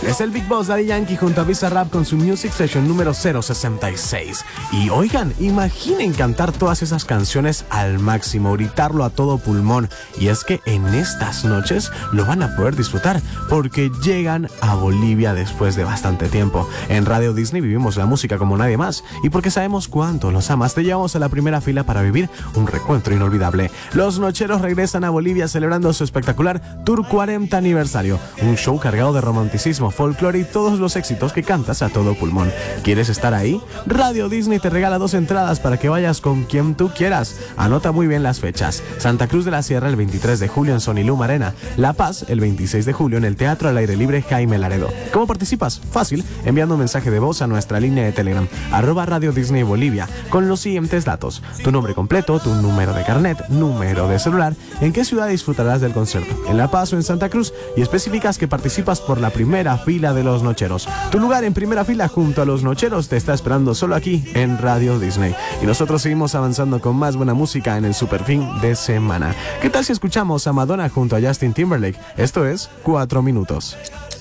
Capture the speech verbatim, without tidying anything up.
Es el Big Boss Daddy Yankee junto a Bizarrap con su Music Session número cero sesenta y seis. Y oigan, imaginen cantar todas esas canciones al máximo, gritarlo a todo pulmón. Y es que en estas noches lo van a poder disfrutar porque llegan a Bolivia después de bastante tiempo. En Radio Disney vivimos la música como nadie más y porque sabemos cuánto los amas, te llevamos a la primera fila para vivir un reencuentro inolvidable. Los Nocheros regresan a Bolivia celebrando su espectacular Tour cuarenta aniversario, un show cargado de romanticismo, folclore y todos los éxitos que cantas a todo pulmón. ¿Quieres estar ahí? Radio Disney te regala dos entradas para que vayas con quien tú quieras. Anota muy bien las fechas. Santa Cruz de la Sierra el veintitrés de julio en Sonilum Arena. La Paz el veintiséis de julio en el Teatro al Aire Libre Jaime Laredo. ¿Cómo participas? Fácil, enviando un mensaje de voz a nuestra línea de Telegram, arroba Radio Disney Bolivia, con los siguientes datos: tu nombre completo, tu número de carnet, número de celular, en qué ciudad disfrutarás del concierto, en La Paz o en Santa Cruz, y especificas que participas por la primera fila de los Nocheros. Tu lugar en primera fila junto a los Nocheros te está esperando solo aquí en Radio Disney. Y nosotros seguimos avanzando con más buena música en el super fin de semana. ¿Qué tal si escuchamos a Madonna junto a Justin Timberlake? Esto es Cuatro Minutos.